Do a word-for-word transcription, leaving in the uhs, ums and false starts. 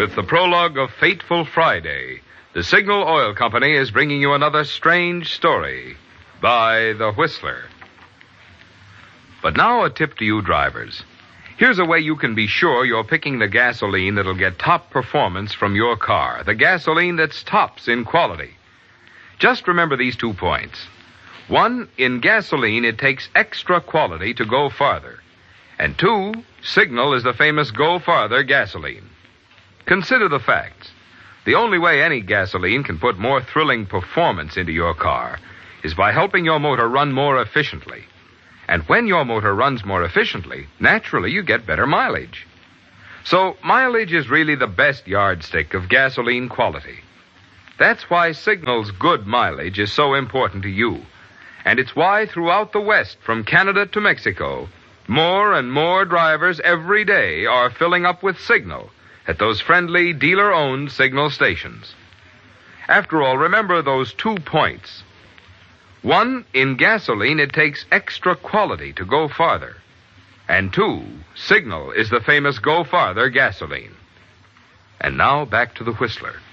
With the prologue of Fateful Friday, the Signal Oil Company is bringing you another strange story by The Whistler. But now a tip to you drivers. Here's a way you can be sure you're picking the gasoline that'll get top performance from your car, the gasoline that's tops in quality. Just remember these two points. One, in gasoline, it takes extra quality to go farther. And two, Signal is the famous Go Farther gasoline. Consider the facts. The only way any gasoline can put more thrilling performance into your car is by helping your motor run more efficiently. And when your motor runs more efficiently, naturally you get better mileage. So mileage is really the best yardstick of gasoline quality. That's why Signal's good mileage is so important to you. And it's why throughout the West, from Canada to Mexico, more and more drivers every day are filling up with Signal at those friendly dealer-owned Signal stations. After all, remember those two points. One, in gasoline, it takes extra quality to go farther. And two, Signal is the famous Go Farther gasoline. And now back to the Whistler.